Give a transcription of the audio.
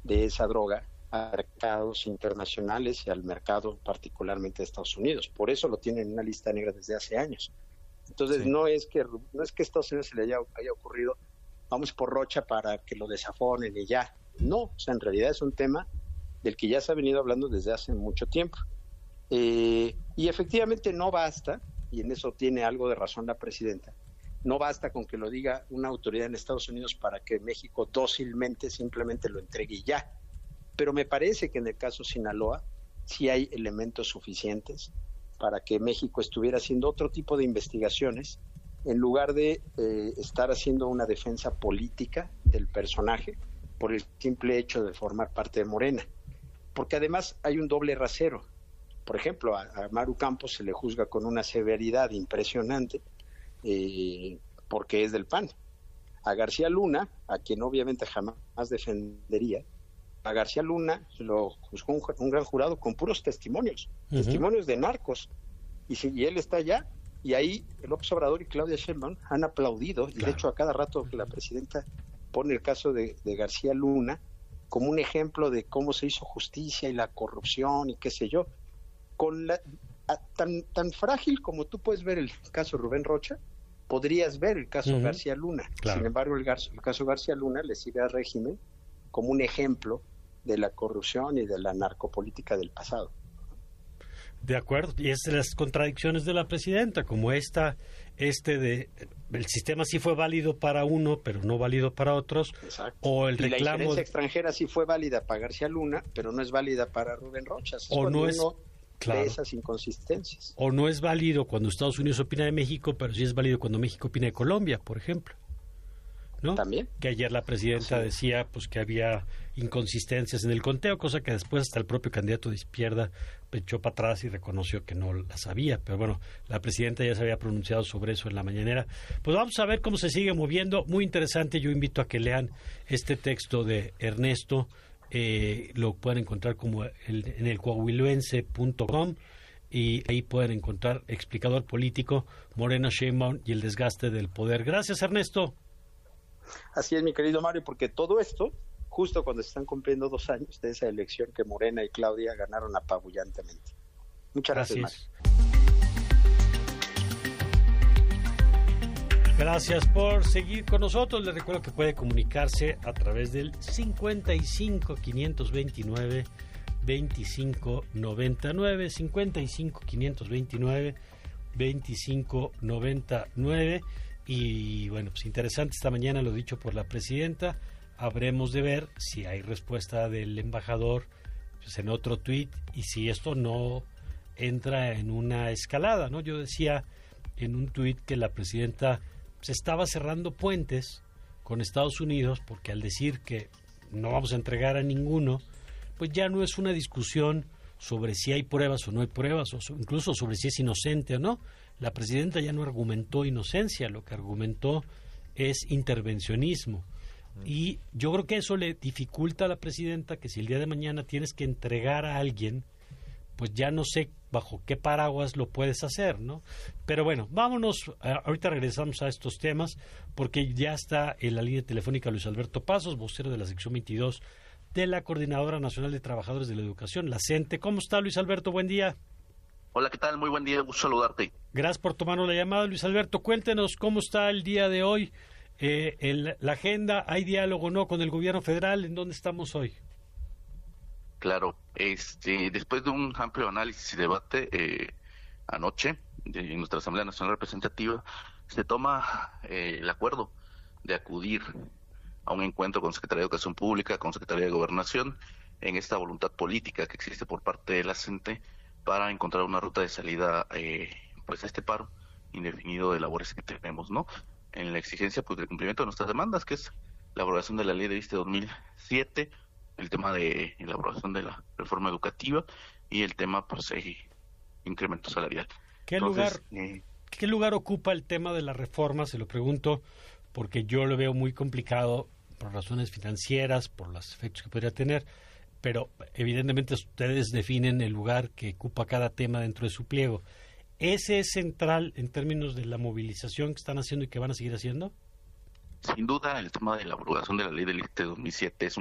de esa droga a mercados internacionales y al mercado particularmente de Estados Unidos. Por eso lo tienen en una lista negra desde hace años. Entonces, no es que a Estados Unidos se le haya ocurrido, vamos por Rocha para que lo desafonen y ya. No, o sea, en realidad es un tema del que ya se ha venido hablando desde hace mucho tiempo. Y efectivamente no basta, y en eso tiene algo de razón la presidenta, no basta con que lo diga una autoridad en Estados Unidos para que México dócilmente simplemente lo entregue y ya. Pero me parece que en el caso Sinaloa sí hay elementos suficientes para que México estuviera haciendo otro tipo de investigaciones en lugar de estar haciendo una defensa política del personaje por el simple hecho de formar parte de Morena. Porque además hay un doble rasero. Por ejemplo, a Maru Campos se le juzga con una severidad impresionante porque es del PAN. A García Luna, a quien obviamente jamás defendería, a García Luna lo juzgó un gran jurado con puros testimonios, testimonios de narcos, y él está allá, y ahí López Obrador y Claudia Sheinbaum han aplaudido, y de hecho a cada rato la presidenta pone el caso de García Luna como un ejemplo de cómo se hizo justicia y la corrupción y qué sé yo, con tan frágil como tú puedes ver el caso Rubén Rocha, podrías ver el caso García Luna. Claro. Sin embargo, el caso García Luna le sigue al régimen como un ejemplo de la corrupción y de la narcopolítica del pasado. De acuerdo, y es de las contradicciones de la presidenta, como el sistema sí fue válido para uno, pero no válido para otros. Exacto. O el reclamo... la injerencia extranjera sí fue válida para García Luna, pero no es válida para Rubén Rocha. O no es... de esas inconsistencias. O no es válido cuando Estados Unidos opina de México, pero sí es válido cuando México opina de Colombia, por ejemplo, ¿no? También. Que ayer la presidenta decía pues que había inconsistencias en el conteo, cosa que después hasta el propio candidato de izquierda echó para atrás y reconoció que no la sabía, pero bueno, la presidenta ya se había pronunciado sobre eso en la mañanera. Pues vamos a ver cómo se sigue moviendo, muy interesante. Yo invito a que lean este texto de Ernesto. Lo pueden encontrar como en el coahuilense.com, y ahí pueden encontrar explicador político, Morena, Sheinbaum y el desgaste del poder. Gracias, Ernesto. Así es, mi querido Mario, porque todo esto justo cuando se están cumpliendo 2 años de esa elección que Morena y Claudia ganaron apabullantemente. Muchas gracias, Mario. Gracias por seguir con nosotros. Les recuerdo que puede comunicarse a través del 55 529 2599, 55 529 2599. Y bueno, pues interesante esta mañana lo dicho por la presidenta. Habremos de ver si hay respuesta del embajador pues en otro tuit y si esto no entra en una escalada, ¿no? Yo decía en un tuit que la presidenta se estaba cerrando puentes con Estados Unidos porque al decir que no vamos a entregar a ninguno, pues ya no es una discusión sobre si hay pruebas o no hay pruebas, o incluso sobre si es inocente o no. La presidenta ya no argumentó inocencia, lo que argumentó es intervencionismo. Y yo creo que eso le dificulta a la presidenta que si el día de mañana tienes que entregar a alguien, pues ya no sé bajo qué paraguas lo puedes hacer, ¿no? Pero bueno, vámonos, ahorita regresamos a estos temas, porque ya está en la línea telefónica Luis Alberto Pasos, vocero de la sección 22 de la Coordinadora Nacional de Trabajadores de la Educación, la CENTE. ¿Cómo está, Luis Alberto? Buen día. Hola, ¿qué tal? Muy buen día, gusto saludarte. Gracias por tomarnos la llamada, Luis Alberto. Cuéntenos cómo está el día de hoy, la agenda, ¿hay diálogo o no con el gobierno federal? ¿En dónde estamos hoy? Claro, después de un amplio análisis y debate anoche en nuestra Asamblea Nacional Representativa, se toma el acuerdo de acudir a un encuentro con Secretaría de Educación Pública, con Secretaría de Gobernación, en esta voluntad política que existe por parte de la CENTE para encontrar una ruta de salida pues a este paro indefinido de labores que tenemos, ¿no? En la exigencia pues del cumplimiento de nuestras demandas, que es la aprobación de la Ley de ISSSTE 2007, el tema de elaboración de la reforma educativa y el tema pues incremento salarial. ¿Qué lugar ocupa el tema de la reforma? Se lo pregunto porque yo lo veo muy complicado por razones financieras, por los efectos que podría tener, pero evidentemente ustedes definen el lugar que ocupa cada tema dentro de su pliego. ¿Ese es central en términos de la movilización que están haciendo y que van a seguir haciendo? Sin duda, el tema de la abrogación de la Ley del ISSSTE 2007 es